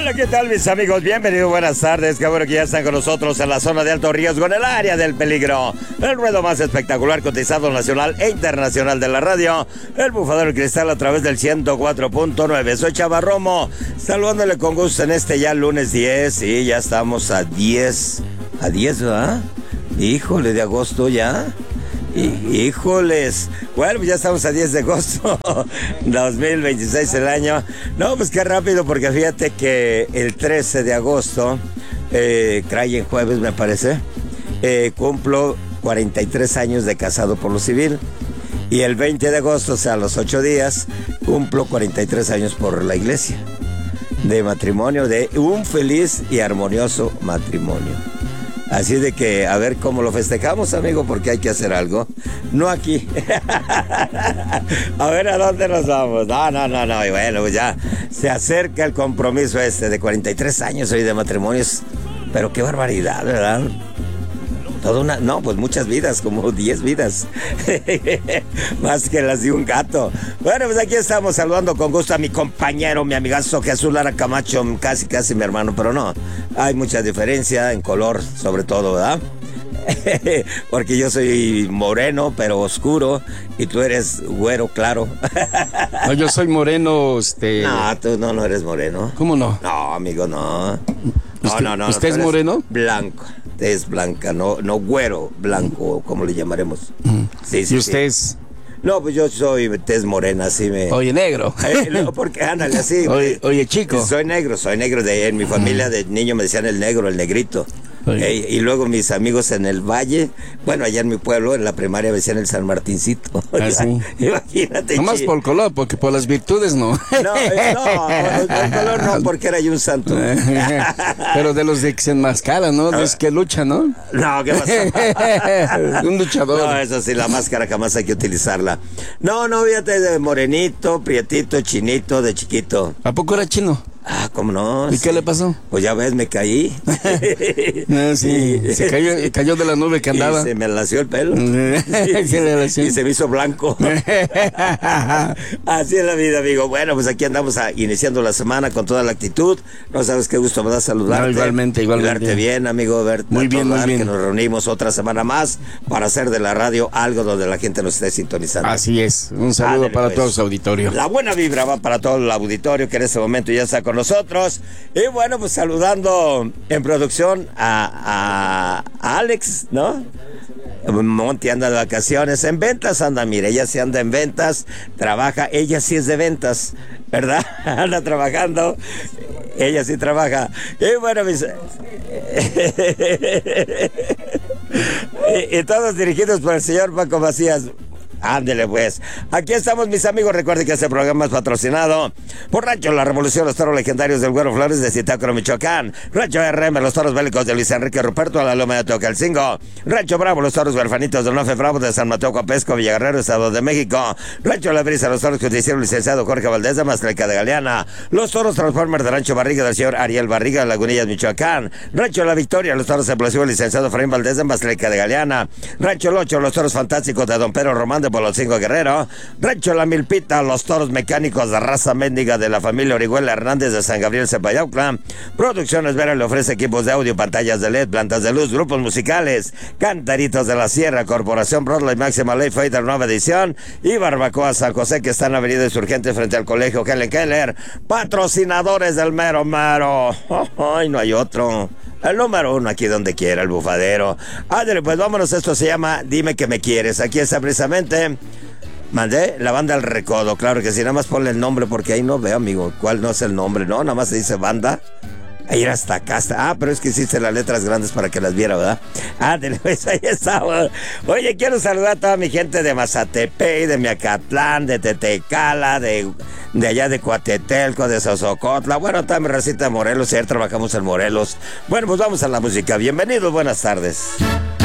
Hola, ¿qué tal, mis amigos? Bienvenidos, buenas tardes. Qué bueno que ya están con nosotros en la zona de alto riesgo, en el área del peligro. El ruedo más espectacular, cotizado nacional e internacional de la radio. El Bufadero Cristal a través del 104.9. Soy Chava Romo, saludándole con gusto en este ya lunes 10. Sí, ya estamos a 10. A 10, ¿verdad? Híjole, de agosto ya. Híjoles, bueno, pues ya estamos a 10 de agosto 2026 el año. No, pues qué rápido, porque fíjate que el 13 de agosto, cae en jueves me parece, cumplo 43 años de casado por lo civil. Y el 20 de agosto, o sea, a los 8 días, cumplo 43 años por la iglesia de matrimonio, de un feliz y armonioso matrimonio. Así de que a ver cómo lo festejamos, amigo, porque hay que hacer algo. No aquí. A ver a dónde nos vamos. No. Y bueno, pues ya se acerca el compromiso de 43 años hoy de matrimonios. Pero qué barbaridad, ¿verdad? Pues muchas vidas, como 10 vidas. Más que las de un gato. Bueno, pues aquí estamos saludando con gusto a mi compañero, mi amigazo Jesús Lara Camacho, casi mi hermano, pero no. Hay mucha diferencia en color, sobre todo, ¿verdad? Porque yo soy moreno, pero oscuro, y tú eres güero claro. No, yo soy moreno, No, tú no eres moreno. ¿Cómo no? No, amigo, no. No. ¿Usted es moreno? Blanco. Es blanca, no güero, blanco, como le llamaremos. Sí, ¿Y usted es? No, pues yo soy tez morena, así me... Oye, negro. No, porque ándale, así. Oye, chico. Soy negro, en mi familia de niño me decían el negro, el negrito. Y luego mis amigos en el valle, bueno, allá en mi pueblo, en la primaria me decían el San Martincito. Sí. Imagínate. No más por el color, porque por las virtudes no. No, el color no, porque era yo un santo. Pero de los de que se enmascaran, ¿no? De los que luchan, ¿no? No, ¿qué pasa? Un luchador. No, eso sí, la máscara jamás hay que utilizarla. No, fíjate, de morenito, prietito, chinito, de chiquito. ¿A poco era chino? ¿Cómo no? ¿Y qué le pasó? Pues ya ves, me caí. Sí, se cayó de la nube que andaba. Y se me lació el pelo. Sí. Y se me hizo blanco. Así es la vida, amigo. Bueno, pues aquí andamos iniciando la semana con toda la actitud. No sabes qué gusto me da saludarte. No, igualmente. Verte bien, amigo. Muy bien. Que nos reunimos otra semana más para hacer de la radio algo donde la gente nos esté sintonizando. Así es. Un saludo para todo su auditorio. La buena vibra va para todo el auditorio que en este momento ya está con nosotros. Y bueno, pues saludando en producción a Alex, ¿no? Monty anda de vacaciones, en ventas anda, mire, ella sí anda en ventas, trabaja, ella sí es de ventas, ¿verdad? Anda trabajando, ella sí trabaja. Y bueno, y todos dirigidos por el señor Paco Macías. Ándele pues, aquí estamos, mis amigos. Recuerden que este programa es patrocinado por Rancho La Revolución, los toros legendarios del Güero Flores de Zitácuaro, Michoacán. Rancho RM, los toros bélicos de Luis Enrique Ruperto a la Loma de Teocalcingo. Rancho Bravo, los toros huerfanitos del Nofe Bravo de San Mateo Coapesco, Villaguerrero, Estado de México. Rancho La Brisa, los toros que hicieron licenciado Jorge Valdés de Maztleca de Galeana. Los toros Transformers de Rancho Barriga del señor Ariel Barriga de Lagunillas, Michoacán. Rancho La Victoria, los toros explosivos licenciado Efraín Valdés de Maztleca de Galeana. Rancho Locho, los toros fantásticos de Don Pedro Román de Poloncingo Guerrero. Rancho La Milpita, los toros mecánicos de raza mendiga de la familia Orihuela Hernández de San Gabriel Cepayaucla. Producciones Vera le ofrece equipos de audio, pantallas de LED, plantas de luz, grupos musicales, Cantaritos de la Sierra, Corporación Broadway Máxima Ley Fader nueva edición y Barbacoa San José, que está en Avenida Insurgente frente al Colegio Helen Keller. Patrocinadores del mero. Ay, no hay otro. El número 1 aquí donde quiera, el bufadero. Ándale, pues vámonos, esto se llama Dime que me quieres. Aquí está precisamente, mandé la banda El Recodo, claro que sí, nada más ponle el nombre porque ahí no veo, amigo, cuál no es el nombre, ¿no? Nada más se dice banda. Ahí era hasta acá, pero es que hiciste las letras grandes para que las viera, ¿verdad? Ándale, pues ahí está. Oye, quiero saludar a toda mi gente de Mazatepec, de Miacatlán, de Tetecala, de allá de Coatetelco, de Sosocotla. Bueno, toda mi racita de Morelos, ayer trabajamos en Morelos. Bueno, pues vamos a la música. Bienvenidos, buenas tardes.